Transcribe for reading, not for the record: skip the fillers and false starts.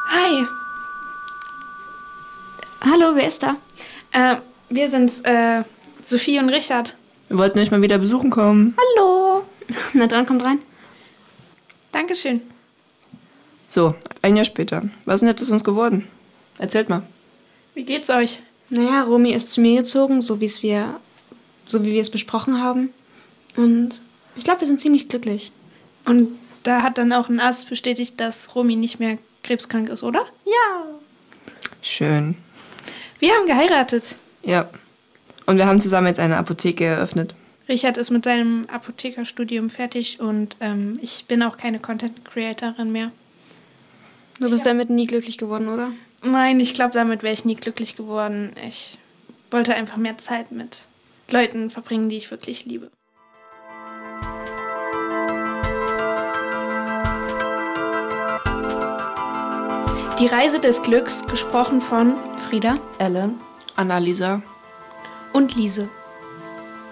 Hi. Hallo, wer ist da? Wir sind's, Sophie und Richard. Wir wollten euch mal wieder besuchen kommen. Hallo. Na dann, kommt rein. Dankeschön. So, ein Jahr später. Was ist denn jetzt aus uns geworden? Erzählt mal. Wie geht's euch? Naja, Romy ist zu mir gezogen, so wie wir es besprochen haben. Und ich glaube, wir sind ziemlich glücklich. Und da hat dann auch ein Arzt bestätigt, dass Romy nicht mehr krebskrank ist, oder? Ja. Schön. Wir haben geheiratet. Ja. Und wir haben zusammen jetzt eine Apotheke eröffnet. Richard ist mit seinem Apothekerstudium fertig und ich bin auch keine Content-Creatorin mehr. Du bist damit nie glücklich geworden, oder? Nein, ich glaube, damit wäre ich nie glücklich geworden. Ich wollte einfach mehr Zeit mit Leuten verbringen, die ich wirklich liebe. Die Reise des Glücks, gesprochen von Frieda? Ellen? Annalisa. und Lise.